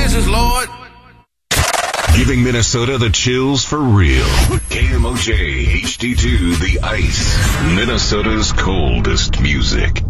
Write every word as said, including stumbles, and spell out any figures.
blessings, Lord. Giving Minnesota the chills for real. K M O J H D two The Ice. Minnesota's coldest music.